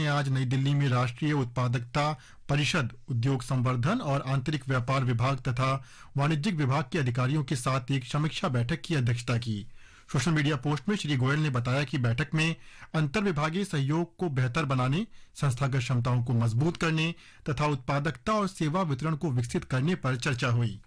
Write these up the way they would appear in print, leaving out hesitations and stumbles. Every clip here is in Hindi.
आज नई दिल्ली में राष्ट्रीय उत्पादकता परिषद, उद्योग संवर्धन और आंतरिक व्यापार विभाग तथा वाणिज्यिक विभाग के अधिकारियों के साथ एक समीक्षा बैठक की अध्यक्षता की। सोशल मीडिया पोस्ट में श्री गोयल ने बताया कि बैठक में अंतर विभागीय सहयोग को बेहतर बनाने, संस्थागत क्षमताओं को मजबूत करने तथा उत्पादकता और सेवा वितरण को विकसित करने पर चर्चा हुई।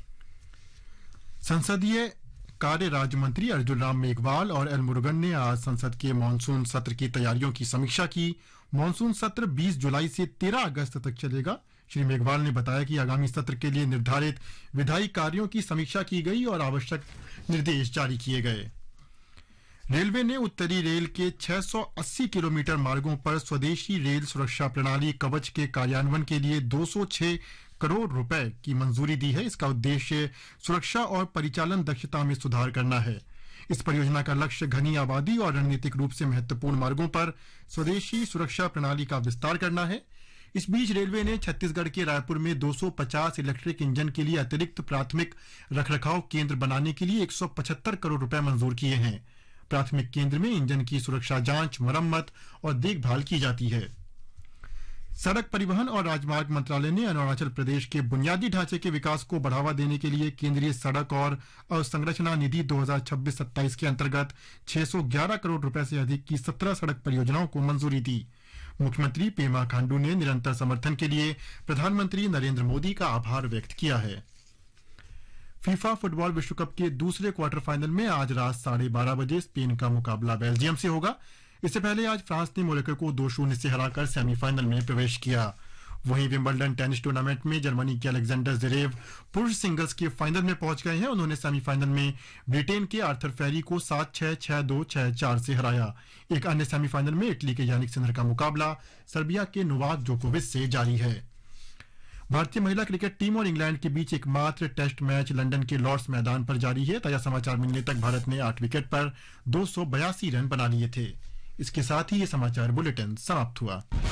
संसदीय कार्य राज्य मंत्री अर्जुन राम मेघवाल और एल मुरुगन ने आज संसद के मानसून सत्र की तैयारियों की समीक्षा की। मानसून सत्र 20 जुलाई से 13 अगस्त तक चलेगा। श्री मेघवाल ने बताया कि आगामी सत्र के लिए निर्धारित विधायी कार्यों की समीक्षा की गई और आवश्यक निर्देश जारी किए गए। रेलवे ने उत्तरी रेल के 680 किलोमीटर मार्गों पर स्वदेशी रेल सुरक्षा प्रणाली कवच के कार्यान्वयन के लिए 206 करोड़ रुपए की मंजूरी दी है। इसका उद्देश्य सुरक्षा और परिचालन दक्षता में सुधार करना है। इस परियोजना का लक्ष्य घनी आबादी और रणनीतिक रूप से महत्वपूर्ण मार्गों पर स्वदेशी सुरक्षा प्रणाली का विस्तार करना है। इस बीच रेलवे ने छत्तीसगढ़ के रायपुर में 250 इलेक्ट्रिक इंजन के लिए अतिरिक्त प्राथमिक रखरखाव केंद्र बनाने के लिए 175 करोड़ रुपए मंजूर किए हैं। प्राथमिक केंद्र में इंजन की सुरक्षा जांच, मरम्मत और देखभाल की जाती है। सड़क परिवहन और राजमार्ग मंत्रालय ने अरुणाचल प्रदेश के बुनियादी ढांचे के विकास को बढ़ावा देने के लिए केंद्रीय सड़क और अवसंरचना निधि 2026-27 के अंतर्गत 611 करोड़ रुपए से अधिक की 17 सड़क परियोजनाओं को मंजूरी दी। मुख्यमंत्री पेमा खांडू ने निरंतर समर्थन के लिए प्रधानमंत्री नरेंद्र मोदी का आभार व्यक्त किया है। फीफा फुटबॉल विश्व कप के दूसरे क्वार्टर फाइनल में आज रात 12:30 बजे स्पेन का मुकाबला बेल्जियम से होगा। इससे पहले आज फ्रांस ने मोरक्को को 2-0 से हराकर सेमीफाइनल में प्रवेश किया। वहीं विंबलडन टेनिस टूर्नामेंट में जर्मनी के अलेक्जेंडर ज़वेरेव पुरुष सिंगल्स के फाइनल में पहुंच गए हैं। उन्होंने सेमीफाइनल में ब्रिटेन के आर्थर फेरी को 7-6, 6-2, 6-4 से हराया। एक अन्य सेमीफाइनल में इटली के यानिक सिनर का मुकाबला सर्बिया के नोवाक जोकोविच से जारी है। भारतीय महिला क्रिकेट टीम और इंग्लैंड के बीच एकमात्र टेस्ट मैच लंदन के लॉर्ड्स मैदान पर जारी है। ताजा समाचार मिलने तक भारत ने 8 विकेट पर 282 रन बना लिए थे। इसके साथ ही ये समाचार बुलेटिन समाप्त हुआ।